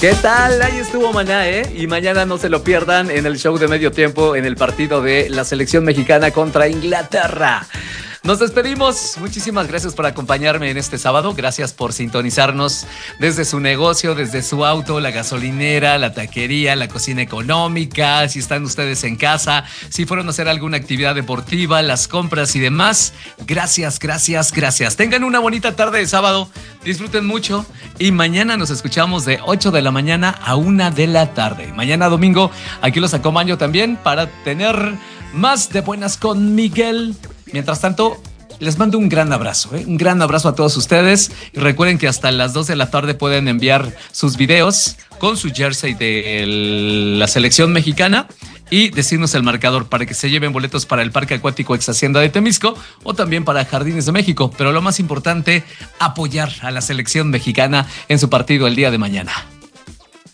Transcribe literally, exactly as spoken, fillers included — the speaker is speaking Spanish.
¿Qué tal? Ahí estuvo Maná, ¿eh? Y mañana no se lo pierdan en el show de medio tiempo en el partido de la selección mexicana contra Inglaterra. Nos despedimos. Muchísimas gracias por acompañarme en este sábado. Gracias por sintonizarnos desde su negocio, desde su auto, la gasolinera, la taquería, la cocina económica. Si están ustedes en casa, si fueron a hacer alguna actividad deportiva, las compras y demás. Gracias, gracias, gracias. Tengan una bonita tarde de sábado. Disfruten mucho. Y mañana nos escuchamos de ocho de la mañana a una de la tarde. Mañana domingo, aquí los acompaño también para tener más de Buenas con Miguel. Mientras tanto, les mando un gran abrazo, ¿eh? Un gran abrazo a todos ustedes. Y recuerden que hasta las dos de la tarde pueden enviar sus videos con su jersey de el, la selección mexicana y decirnos el marcador para que se lleven boletos para el Parque Acuático Ex Hacienda de Temisco o también para Jardines de México. Pero lo más importante, apoyar a la selección mexicana en su partido el día de mañana.